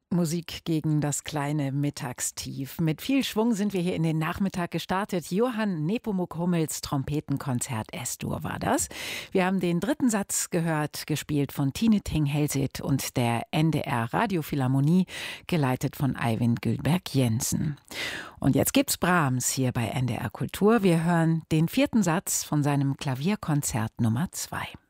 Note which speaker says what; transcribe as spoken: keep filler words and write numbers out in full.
Speaker 1: Musik gegen das kleine Mittagstief. Mit viel Schwung sind wir hier in den Nachmittag gestartet. Johann Nepomuk Hummels Trompetenkonzert S-Dur war das. Wir haben den dritten Satz gehört, gespielt von Tine Thing-Helseth und der N D R Radiophilharmonie, geleitet von Eivind Gülberg-Jensen. Und jetzt gibt's Brahms hier bei N D R Kultur. Wir hören den vierten Satz von seinem Klavierkonzert Nummer zwei.